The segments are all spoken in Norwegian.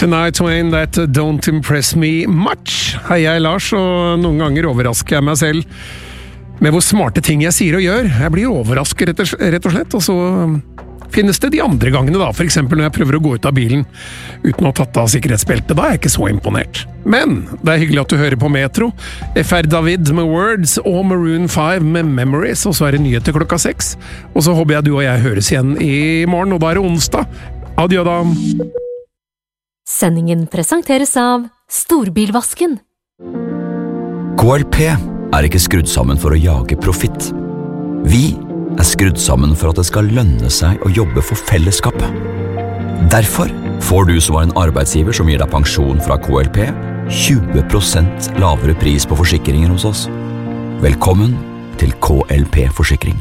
Shania Twain, that don't impress me much. Hei, jeg Lars, og noen ganger overrasker jeg meg selv med hvor smarte ting jeg sier og gjør. Jeg blir overrasket, rett og slett, og så finnes det de andre gangene da, for eksempel når jeg prøver å gå ut av bilen uten å ha tatt av sikkerhetsbeltet, da er jeg ikke så imponert. Men det er hyggelig at du hører på Metro, FR David med Words og Maroon 5 med Memories, og så er det nyheter 6, og så håper jeg du og jeg høres igjen i morgen, og da er det onsdag. Adjø da! Sendingen presenteres av Storbilvasken. KLP er ikke skrudd sammen for å jage profitt. Vi er skrudd sammen for at det skal lønne seg å jobbe for fellesskapet. Derfor får du som var en arbeidsgiver som gir deg pensjon fra KLP 20% lavere pris på forsikringer hos oss. Velkommen til KLP Forsikring.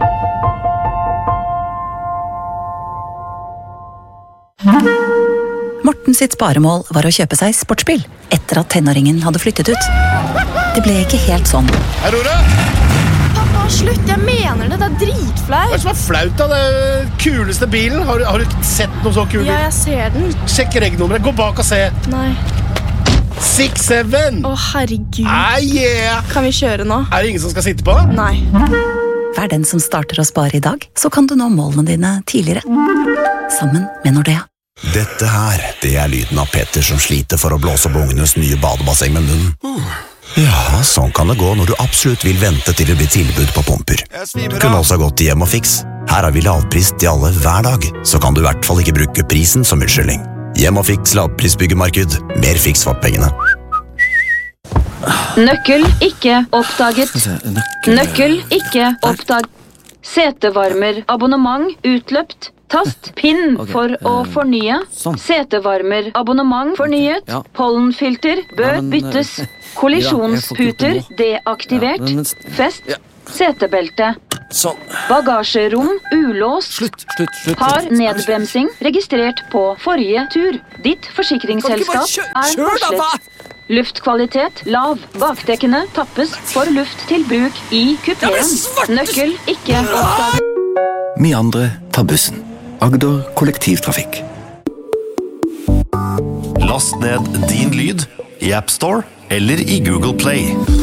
Morten sitt sparemål var å kjøpe seg sportsbil etter at tenåringen hadde flyttet ut. Det ble ikke helt sånn. Aurora! Pappa, slutt, jeg mener det, det er dritflaut. Hva er det som er flaut da? Det er den kuleste bilen. Har du sett noe så kul bil? Ja, jeg ser den. Sjekk regnummeret, gå bak og se. Nei. 6-7! Å, herregud. Yeah. Kan vi kjøre nå? Er det ingen som skal sitte på? Nei. Vær den som starter å spare i dag, så kan du nå målene dine tidligere. Sammen med Nordea. Dette her, det er lyden av Petter som sliter for å blåse opp ungenes nye badebasseng med munnen. Ja, sånn kan det gå når du absolutt vil vente til det blir tilbud på pumper. Du kunne også gått til Hjem og Fiks. Her har vi lavpris til alle hver dag, så kan du i hvert fall ikke bruke prisen som unnskyldning. Hjem og Fiks lavprisbyggemarked. Mer fiks for pengene. Nøkkel ikke oppdaget. Nøkkel ikke oppdaget. Setevarmer abonnement utløpt. Tast PIN for å fornye. Setevarmer abonnement fornyet. Pollenfilter bør byttes. Kollisjonsputer deaktivert. Fest. Setebelte. Bagasjerom ulåst. Har nedbremsing registrert på forrige tur. Ditt forsikringsselskap er varslet. Luftkvalitet lav. Bakdekkene tappes for luft til bruk i kupeen. Nøkkel ikke oppdaget. Vi andre tar bussen. Agder kollektivtrafikk. Last ned din lyd i App Store eller i Google Play.